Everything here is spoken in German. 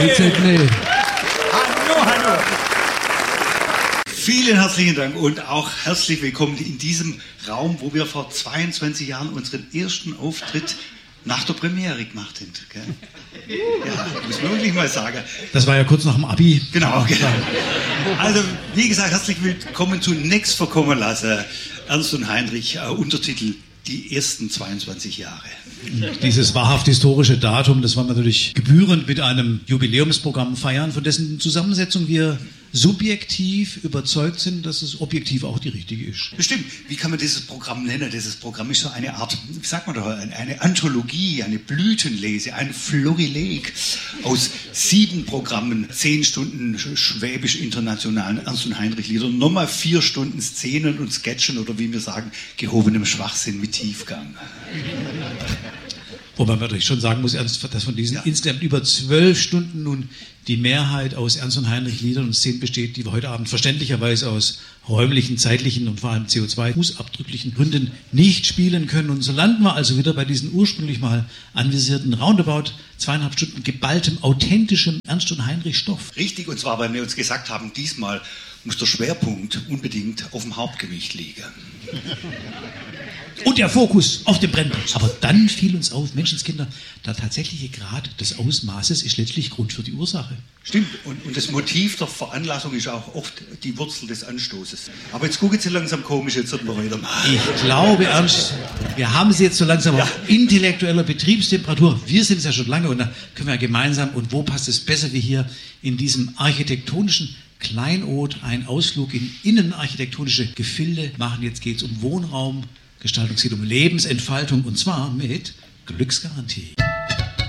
EZB. Hallo. Vielen herzlichen Dank und auch herzlich willkommen in diesem Raum, wo wir vor 22 Jahren unseren ersten Auftritt nach der Premiere gemacht haben. Gell? Ja, muss man wirklich mal sagen. Das war ja kurz nach dem Abi. Genau. Also, wie gesagt, herzlich willkommen zu Nix verkommen lassen. Ernst und Heinrich, Untertitel Die ersten 22 Jahre. Dieses wahrhaft historische Datum, das wollen wir natürlich gebührend mit einem Jubiläumsprogramm feiern, von dessen Zusammensetzung wir subjektiv überzeugt sind, dass es objektiv auch die richtige ist. Bestimmt. Wie kann man dieses Programm nennen? Dieses Programm ist so eine Art, wie sagt man doch, eine Anthologie, eine Blütenlese, ein Florileg aus 7 Programmen, 10 Stunden schwäbisch-internationalen Ernst und Heinrich Lieder, nochmal 4 Stunden Szenen und Sketchen oder wie wir sagen, gehobenem Schwachsinn mit Tiefgang. Wobei man natürlich schon sagen muss, dass von diesen insgesamt über 12 Stunden nun die Mehrheit aus Ernst und Heinrich Liedern und Szenen besteht, die wir heute Abend verständlicherweise aus räumlichen, zeitlichen und vor allem CO2-fußabdrücklichen Gründen nicht spielen können. Und so landen wir also wieder bei diesen ursprünglich mal anvisierten roundabout 2,5 Stunden geballtem, authentischem Ernst und Heinrich Stoff. Richtig, und zwar, weil wir uns gesagt haben, diesmal muss der Schwerpunkt unbedingt auf dem Hauptgewicht liegen. Und der Fokus auf dem Brennpunkt. Aber dann fiel uns auf, Menschenskinder, der tatsächliche Grad des Ausmaßes ist letztlich Grund für die Ursache. Stimmt, und das Motiv der Veranlassung ist auch oft die Wurzel des Anstoßes. Aber jetzt gucken Sie langsam komisch, jetzt sollten wir weitermachen. Ich glaube, Ernst, wir haben Sie jetzt so langsam auf intellektueller Betriebstemperatur. Wir sind es ja schon lange und da können wir gemeinsam, und wo passt es besser wie hier in diesem architektonischen Kleinod, einen Ausflug in innenarchitektonische Gefilde machen. Jetzt geht es um Wohnraumgestaltung, es geht um Lebensentfaltung und zwar mit Glücksgarantie.